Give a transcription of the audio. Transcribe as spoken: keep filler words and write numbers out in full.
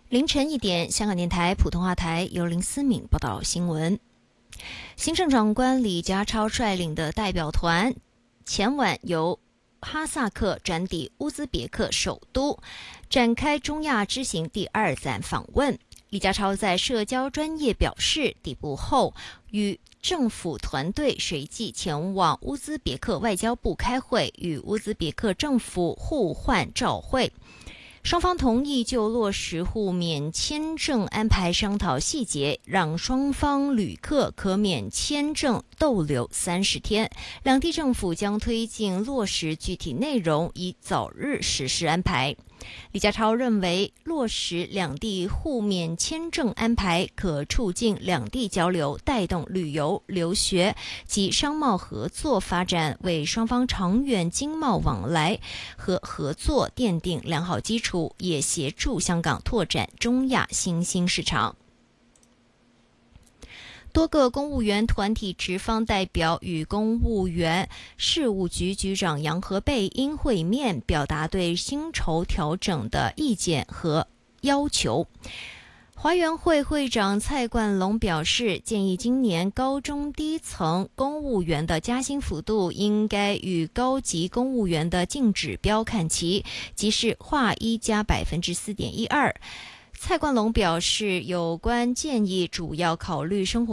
凌晨一点，香港电台普通话台由林思敏报道新闻。行政长官李家超率领的代表团前晚由哈萨克转抵乌兹别克首都，展开中亚之行第二站访问。李家超在社交专业表示，抵埗后与政府团队随即前往乌兹别克外交部开会，与乌兹别克政府互换照会。双方同意就落实互免签证安排商讨细节，让双方旅客可免签证逗留三十天。两地政府将推进落实具体内容，以早日实施安排。李家超认为，落实两地互免签证安排可促进两地交流，带动旅游、留学及商贸合作发展，为双方长远经贸往来和合作奠定良好基础，也协助香港拓展中亚新兴市场。多个公务员团体职方代表与公务员事务局局长杨和贝因会面，表达对薪酬调整的意见和要求。华员会会长蔡冠龙表示，建议今年高中低层公务员的加薪幅度应该与高级公务员的净指标看齐，即是划一加百分之四点一二。蔡冠龙表示，有关建议主要考虑生活